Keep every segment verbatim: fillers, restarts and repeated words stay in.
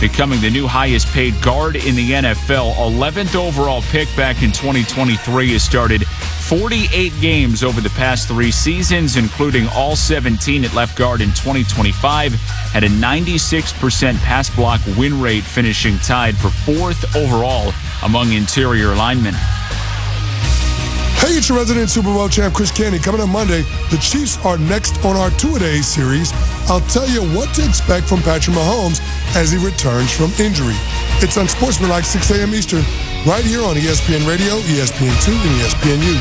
becoming the new highest-paid guard in the N F L. eleventh overall pick back in twenty twenty-three, has started forty-eight games over the past three seasons, including all seventeen at left guard in twenty twenty-five. Had a ninety-six percent pass block win rate, finishing tied for fourth overall among interior linemen. Hey, it's your resident Super Bowl champ, Chris Canty. Coming up Monday, the Chiefs are next on our two-a-days series. I'll tell you what to expect from Patrick Mahomes as he returns from injury. It's on Sportsmanlike, six a.m. Eastern, right here on E S P N Radio, E S P N two, and E S P N U.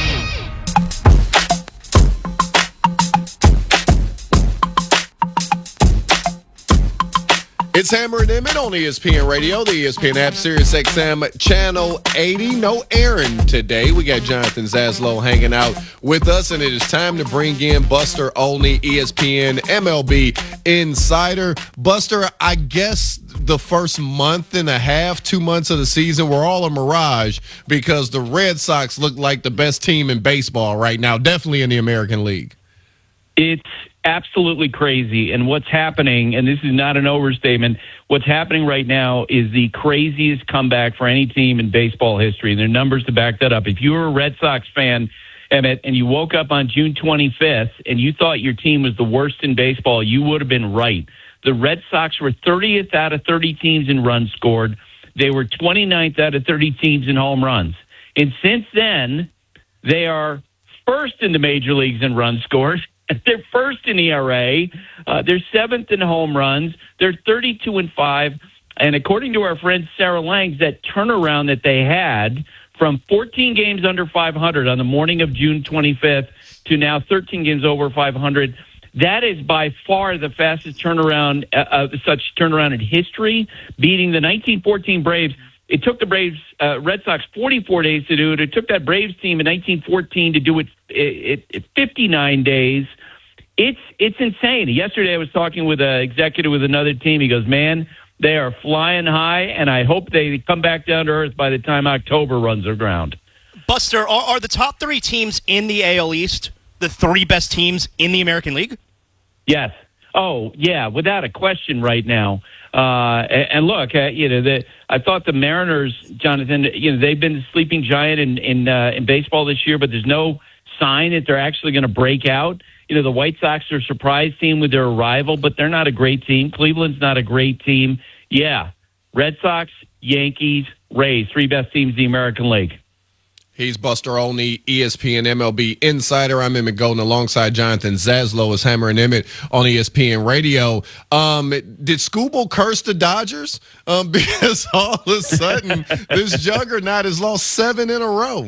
It's Hammer and Emmett on E S P N Radio, the E S P N app, Sirius X M Channel eighty. No Aaron today. We got Jonathan Zaslow hanging out with us, and it is time to bring in Buster Olney, E S P N M L B insider. Buster, I guess the first month and a half, two months of the season were all a mirage because the Red Sox look like the best team in baseball right now, definitely in the American League. It's absolutely crazy. And what's happening, and this is not an overstatement, what's happening right now is the craziest comeback for any team in baseball history. And there are numbers to back that up. If you were a Red Sox fan, Emmett, and you woke up on June twenty-fifth and you thought your team was the worst in baseball, you would have been right. The Red Sox were thirtieth out of thirty teams in runs scored. They were twenty-ninth out of thirty teams in home runs. And since then, they are first in the major leagues in runs scored. They're first in E R A. Uh, they're seventh in home runs. They're thirty-two and five. And according to our friend Sarah Langs, that turnaround that they had from fourteen games under five hundred on the morning of June twenty-fifth to now thirteen games over five hundred, that is by far the fastest turnaround, uh, uh, such turnaround in history, beating the nineteen fourteen Braves. It took the Braves, uh, Red Sox forty-four days to do it. It took that Braves team in nineteen fourteen to do it, it, it fifty-nine days. It's it's insane. Yesterday I was talking with an executive with another team. He goes, man, they are flying high, and I hope they come back down to earth by the time October runs around. Buster, are, are the top three teams in the A L East the three best teams in the American League? Yes. Oh, yeah, without a question right now. Uh, and, and look, uh, you know, the, I thought the Mariners, Jonathan, you know, they've been the sleeping giant in in, uh, in baseball this year, but there's no sign that they're actually going to break out. You know, the White Sox are a surprise team with their arrival, but they're not a great team. Cleveland's not a great team. Yeah, Red Sox, Yankees, Rays, three best teams in the American League. He's Buster Olney, E S P N M L B insider. I'm Emmett Golden alongside Jonathan Zaslow as Hammer and Emmett on E S P N Radio. Um, did Scooble curse the Dodgers? Um, because all of a sudden, this juggernaut has lost seven in a row.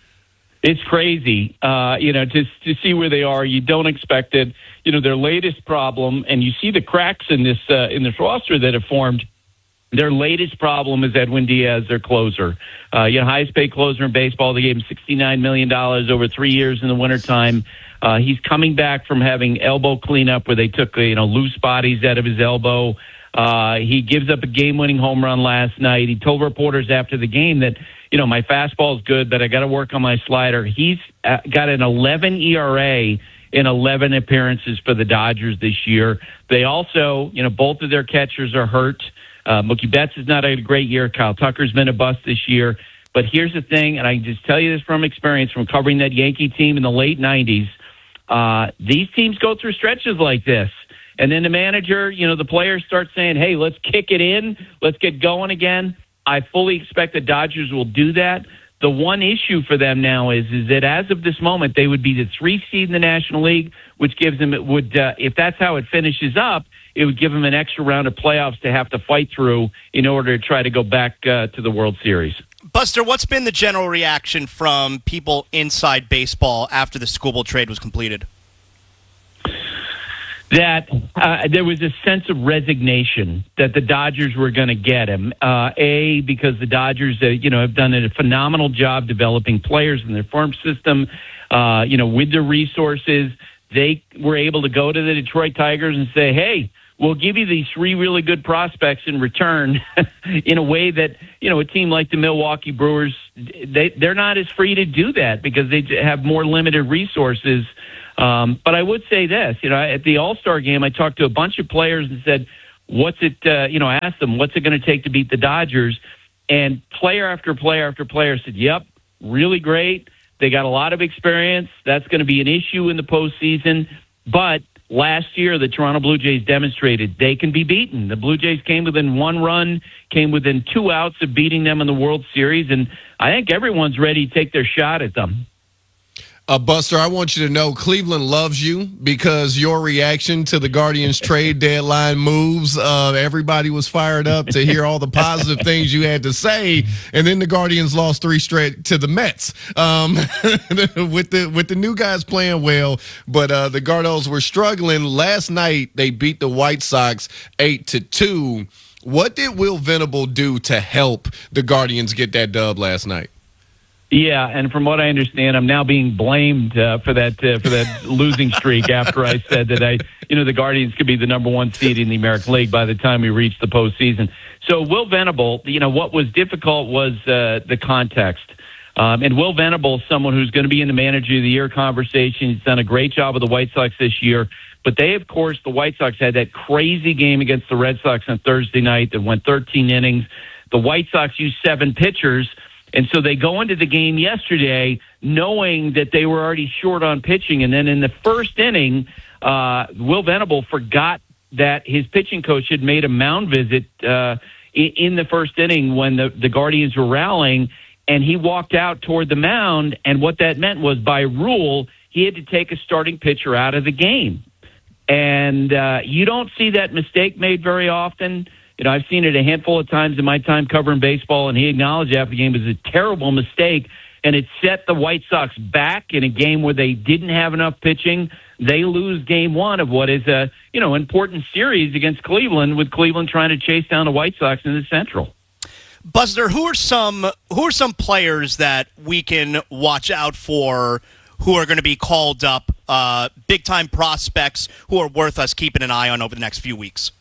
It's crazy, uh, you know, to to see where they are. You don't expect it. You know, their latest problem, and you see the cracks in this uh, in this roster that have formed. Their latest problem is Edwin Diaz, their closer. Uh, you know, highest paid closer in baseball. They gave him sixty-nine million dollars over three years in the wintertime. Uh, he's coming back from having elbow cleanup where they took, you know, loose bodies out of his elbow. Uh, he gives up a game-winning home run last night. He told reporters after the game that, you know, my fastball's good, but I got to work on my slider. He's uh, got an eleven E R A in eleven appearances for the Dodgers this year. They also, you know, both of their catchers are hurt. Uh, Mookie Betts is not a great year. Kyle Tucker's been a bust this year. But here's the thing, and I can just tell you this from experience, from covering that Yankee team in the late nineties, uh, these teams go through stretches like this. And then the manager, you know, the players start saying, hey, let's kick it in. Let's get going again. I fully expect the Dodgers will do that. The one issue for them now is is that as of this moment, they would be the three seed in the National League, which gives them, it would, uh, if that's how it finishes up, it would give them an extra round of playoffs to have to fight through in order to try to go back uh, to the World Series. Buster, what's been the general reaction from people inside baseball after the Scooble trade was completed? That uh, there was a sense of resignation that the Dodgers were going to get him. Uh, a, because the Dodgers, uh, you know, have done a phenomenal job developing players in their farm system. Uh, you know, with their resources, they were able to go to the Detroit Tigers and say, "Hey, we'll give you these three really good prospects in return," in a way that, you know, a team like the Milwaukee Brewers, they they're not as free to do that because they have more limited resources. Um, but I would say this, you know, at the All-Star game, I talked to a bunch of players and said, what's it, uh, you know, I asked them, what's it going to take to beat the Dodgers? And player after player after player said, yep, really great. They got a lot of experience. That's going to be an issue in the postseason. But last year, the Toronto Blue Jays demonstrated they can be beaten. The Blue Jays came within one run, came within two outs of beating them in the World Series, and I think everyone's ready to take their shot at them. Uh, Buster, I want you to know Cleveland loves you because your reaction to the Guardians trade deadline moves, uh, everybody was fired up to hear all the positive things you had to say, and then the Guardians lost three straight to the Mets. Um, with the with the new guys playing well, but uh, the Gardos were struggling. Last night, they beat the White Sox eight to two. What did Will Venable do to help the Guardians get that dub last night? Yeah, and from what I understand, I'm now being blamed uh, for that uh, for that losing streak after I said that I, you know, the Guardians could be the number one seed in the American League by the time we reach the postseason. So Will Venable, you know, what was difficult was uh, the context. Um, and Will Venable, someone who's going to be in the Manager of the Year conversation, he's done a great job with the White Sox this year. But they, of course, the White Sox had that crazy game against the Red Sox on Thursday night that went thirteen innings. The White Sox used seven pitchers. And so they go into the game yesterday knowing that they were already short on pitching. And then in the first inning, uh, Will Venable forgot that his pitching coach had made a mound visit uh, in the first inning when the, the Guardians were rallying. And he walked out toward the mound. And what that meant was, by rule, he had to take a starting pitcher out of the game. And uh, you don't see that mistake made very often. You know, I've seen it a handful of times in my time covering baseball, and he acknowledged after the game it was a terrible mistake, and it set the White Sox back in a game where they didn't have enough pitching. They lose game one of what is a, you know, important series against Cleveland, with Cleveland trying to chase down the White Sox in the Central. Buster, who are some who are some players that we can watch out for who are going to be called up, uh, big-time prospects who are worth us keeping an eye on over the next few weeks?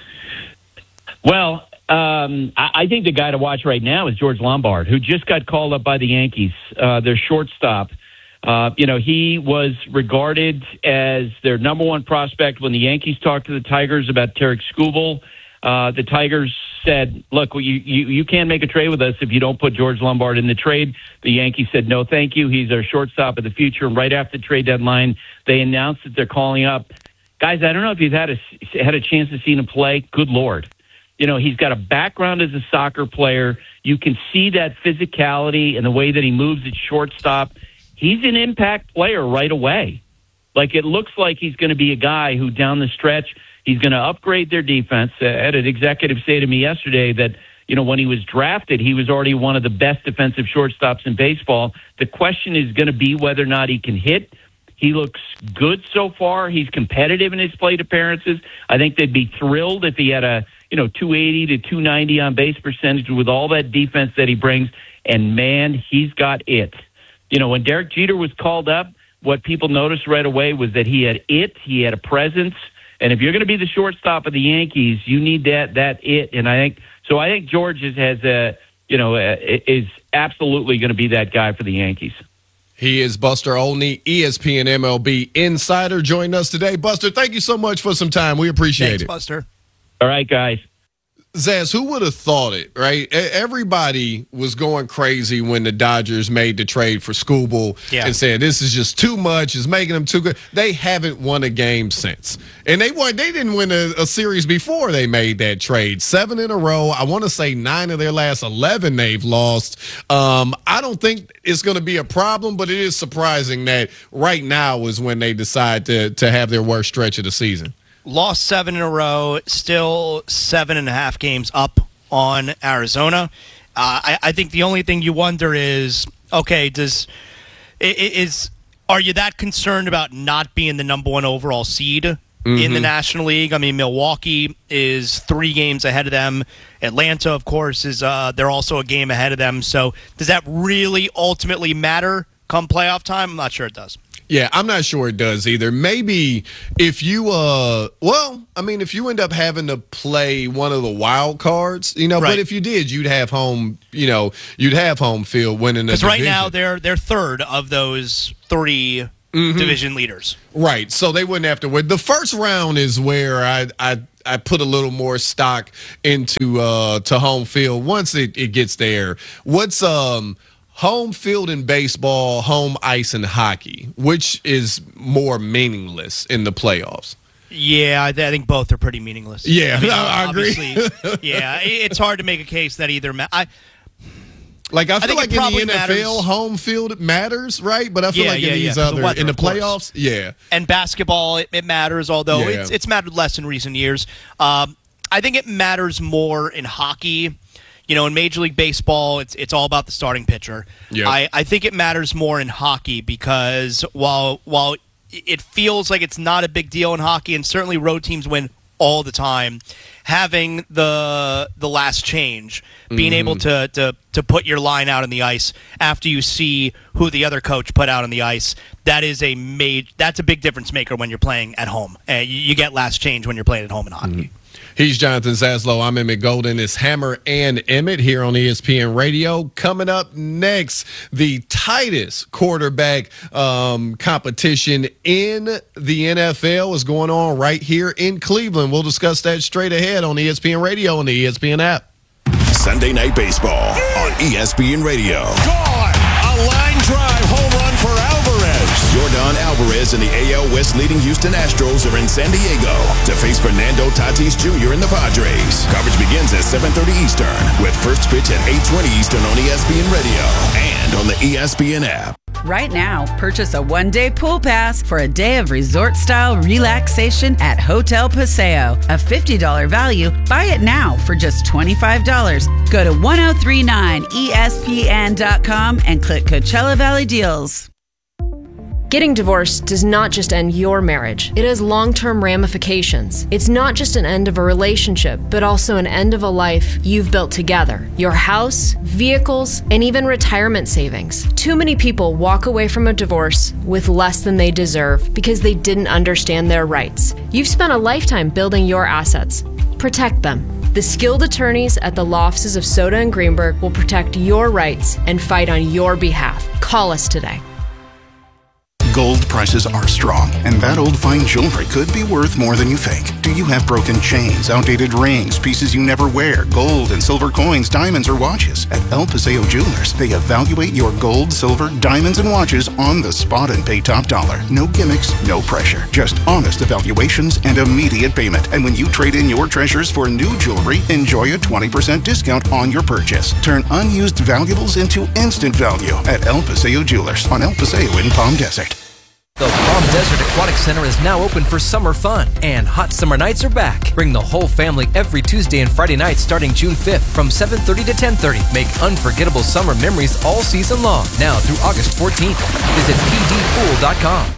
Well, um, I, I think the guy to watch right now is George Lombard, who just got called up by the Yankees, uh, their shortstop. Uh, you know, he was regarded as their number one prospect when the Yankees talked to the Tigers about Tarek Skubal. Uh, the Tigers said, look, you, you, you can't make a trade with us if you don't put George Lombard in the trade. The Yankees said, no, thank you. He's our shortstop of the future. And right after the trade deadline, they announced that they're calling up. Guys, I don't know if you've had a, had a chance to see him play. Good Lord. You know, he's got a background as a soccer player. You can see that physicality and the way that he moves at shortstop. He's an impact player right away. Like, it looks like he's going to be a guy who down the stretch, he's going to upgrade their defense. Uh, I had an executive say to me yesterday that, you know, when he was drafted, he was already one of the best defensive shortstops in baseball. The question is going to be whether or not he can hit. He looks good so far. He's competitive in his plate appearances. I think they'd be thrilled if he had a, you know, two eighty to two ninety on base percentage with all that defense that he brings. And, man, he's got it. You know, when Derek Jeter was called up, what people noticed right away was that he had it. He had a presence. And if you're going to be the shortstop of the Yankees, you need that that it. And I think so. I think George is, has a, you know, a, is absolutely going to be that guy for the Yankees. He is Buster Olney, E S P N M L B insider, joining us today. Buster, thank you so much for some time. We appreciate Thanks, it. Buster. All right, guys. Zaz, who would have thought it, right? Everybody was going crazy when the Dodgers made the trade for Skubal yeah. and said this is just too much, it's making them too good. They haven't won a game since. And they won, they didn't win a, a series before they made that trade. Seven in a row. I want to say nine of their last eleven they've lost. Um, I don't think it's going to be a problem, but it is surprising that right now is when they decide to, to have their worst stretch of the season. Lost seven in a row, still seven and a half games up on Arizona. Uh, I, I think the only thing you wonder is, okay, does is are you that concerned about not being the number one overall seed mm-hmm. in the National League? I mean, Milwaukee is three games ahead of them. Atlanta, of course, is uh, they're also a game ahead of them. So does that really ultimately matter come playoff time? I'm not sure it does. Yeah, I'm not sure it does either. Maybe if you, uh, well, I mean, if you end up having to play one of the wild cards, you know, right. But if you did, you'd have home, you know, you'd have home field winning the division. Because right now they're they're third of those three mm-hmm. division leaders. Right, so they wouldn't have to win. The first round is where I I I put a little more stock into uh, to home field once it, it gets there. What's um home field in baseball, home ice in hockey? Which is more meaningless in the playoffs? Yeah, I, th- I think both are pretty meaningless. Yeah, I, mean, I, I agree. Yeah, it- it's hard to make a case that either. Ma- I, Like, I I feel think like it in the probably N F L, matters. home field matters, right? But I feel Yeah, like yeah, in these yeah, 'cause the other, weather, in the of course. playoffs, yeah. and basketball, it, it matters, although Yeah. it's it's mattered less in recent years. Um, I think it matters more in hockey. You know, in Major League Baseball, it's it's all about the starting pitcher. Yep. I, I think it matters more in hockey because while while it feels like it's not a big deal in hockey, and certainly road teams win all the time, having the the last change, being Mm-hmm. able to, to to put your line out on the ice after you see who the other coach put out on the ice, that is a made that's a big difference maker when you're playing at home. Uh, you, you get last change when you're playing at home in hockey. Mm-hmm. He's Jonathan Zaslow. I'm Emmett Golden. It's Hammer and Emmett here on E S P N Radio. Coming up next, the tightest quarterback um, competition in the N F L is going on right here in Cleveland. We'll discuss that straight ahead on E S P N Radio and the E S P N app. Sunday Night Baseball on E S P N Radio. Gone. A line drive home run for Alvarez. Yordan Alvarez and the A L West leading Houston Astros are in San Diego to face Fernando Tatis Junior and the Padres. Coverage begins at seven thirty Eastern with first pitch at eight twenty Eastern on E S P N Radio and on the E S P N app. Right now, purchase a one-day pool pass for a day of resort-style relaxation at Hotel Paseo. A fifty dollars value. Buy it now for just twenty-five dollars. Go to ten thirty-nine E S P N dot com and click Coachella Valley Deals. Getting divorced does not just end your marriage. It has long-term ramifications. It's not just an end of a relationship, but also an end of a life you've built together. Your house, vehicles, and even retirement savings. Too many people walk away from a divorce with less than they deserve because they didn't understand their rights. You've spent a lifetime building your assets. Protect them. The skilled attorneys at the law offices of Soda and Greenberg will protect your rights and fight on your behalf. Call us today. Gold prices are strong, and that old fine jewelry could be worth more than you think. Do you have broken chains, outdated rings, pieces you never wear, gold and silver coins, diamonds, or watches? At El Paseo Jewelers, they evaluate your gold, silver, diamonds, and watches on the spot and pay top dollar. No gimmicks, no pressure. Just honest evaluations and immediate payment. And when you trade in your treasures for new jewelry, enjoy a twenty percent discount on your purchase. Turn unused valuables into instant value at El Paseo Jewelers on El Paseo in Palm Desert. The Palm Desert Aquatic Center is now open for summer fun, and hot summer nights are back. Bring the whole family every Tuesday and Friday night starting June fifth from seven thirty to ten thirty. Make unforgettable summer memories all season long, now through August fourteenth. Visit p d pool dot com.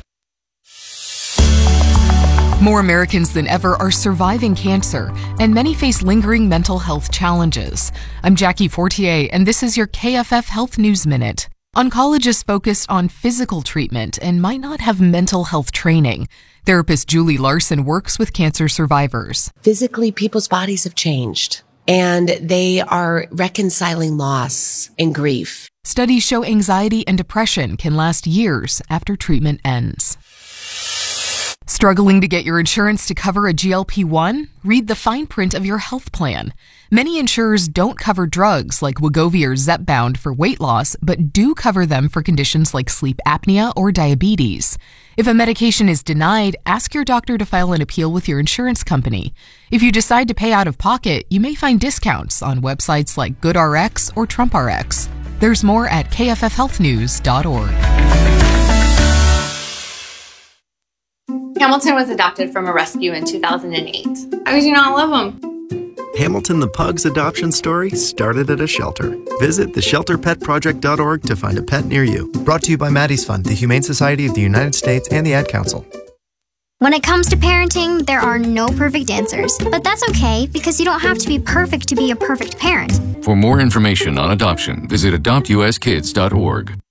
More Americans than ever are surviving cancer, and many face lingering mental health challenges. I'm Jackie Fortier, and this is your K F F Health News Minute. Oncologists focus on physical treatment and might not have mental health training. Therapist Julie Larson works with cancer survivors. Physically, people's bodies have changed, and they are reconciling loss and grief. Studies show anxiety and depression can last years after treatment ends. Struggling to get your insurance to cover a G L P one? Read the fine print of your health plan. Many insurers don't cover drugs like Wegovy or Zepbound for weight loss, but do cover them for conditions like sleep apnea or diabetes. If a medication is denied, ask your doctor to file an appeal with your insurance company. If you decide to pay out of pocket, you may find discounts on websites like GoodRx or TrumpRx. There's more at k f f health news dot org. Hamilton was adopted from a rescue in two thousand eight. How could you not love him? Hamilton the Pug's adoption story started at a shelter. Visit the shelter pet project dot org to find a pet near you. Brought to you by Maddie's Fund, the Humane Society of the United States, and the Ad Council. When it comes to parenting, there are no perfect answers. But that's okay, because you don't have to be perfect to be a perfect parent. For more information on adoption, visit adopt u s kids dot org.